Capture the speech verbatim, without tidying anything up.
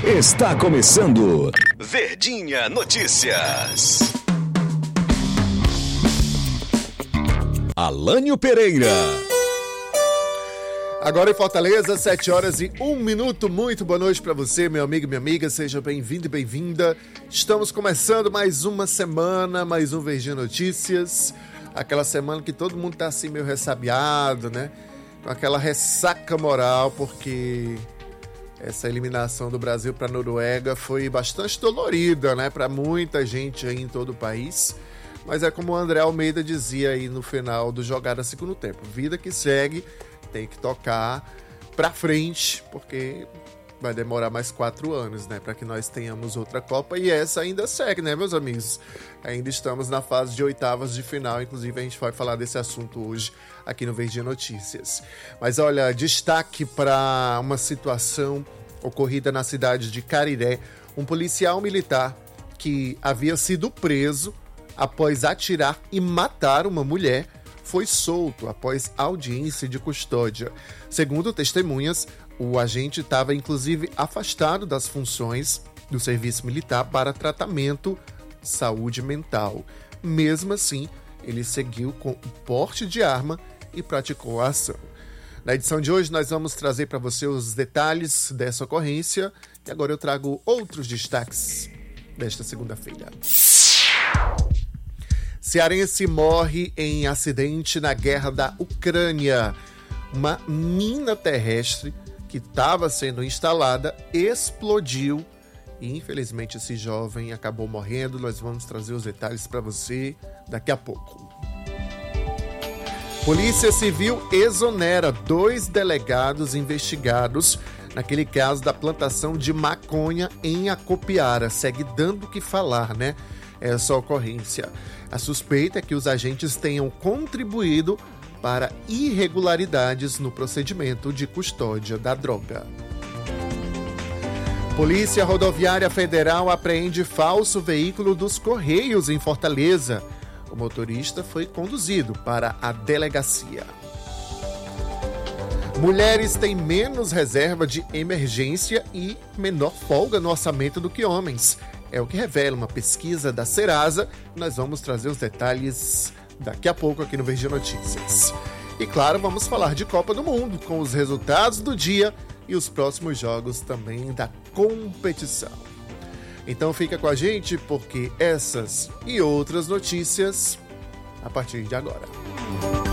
Está começando Verdinha Notícias. Alânio Pereira. Agora em Fortaleza, sete horas e um minuto. Muito boa noite para você, meu amigo e minha amiga. Seja bem-vindo e bem-vinda. Estamos começando mais uma semana, mais um Verdinha Notícias. Aquela semana que todo mundo tá assim meio ressabiado, né? Com aquela ressaca moral, porque essa eliminação do Brasil para a Noruega foi bastante dolorida, né? Para muita gente aí em todo o país. Mas é como o André Almeida dizia aí no final do Jogada Segundo Tempo. Vida que segue, tem que tocar pra frente, porque vai demorar mais quatro anos, né? Para que nós tenhamos outra Copa. E essa ainda segue, né, meus amigos? Ainda estamos na fase de oitavas de final. Inclusive, a gente vai falar desse assunto hoje aqui no Verdinha Notícias. Mas olha, destaque para uma situação ocorrida na cidade de Cariré. Um policial militar que havia sido preso após atirar e matar uma mulher foi solto após audiência de custódia. Segundo testemunhas, o agente estava inclusive afastado das funções do serviço militar para tratamento de saúde mental. Mesmo assim, ele seguiu com o porte de arma e praticou a ação. Na edição de hoje, nós vamos trazer para você os detalhes dessa ocorrência e agora eu trago outros destaques desta segunda-feira. Cearense morre em acidente na guerra da Ucrânia. Uma mina terrestre que estava sendo instalada explodiu e, infelizmente, esse jovem acabou morrendo. Nós vamos trazer os detalhes para você daqui a pouco. Polícia Civil exonera dois delegados investigados naquele caso da plantação de maconha em Acopiara. Segue dando o que falar, né? Essa ocorrência. A suspeita é que os agentes tenham contribuído para irregularidades no procedimento de custódia da droga. Polícia Rodoviária Federal apreende falso veículo dos Correios em Fortaleza. O motorista foi conduzido para a delegacia. Mulheres têm menos reserva de emergência e menor folga no orçamento do que homens. É o que revela uma pesquisa da Serasa. Nós vamos trazer os detalhes daqui a pouco aqui no Verdinha Notícias. E claro, vamos falar de Copa do Mundo, com os resultados do dia e os próximos jogos também da competição. Então fica com a gente, porque essas e outras notícias a partir de agora.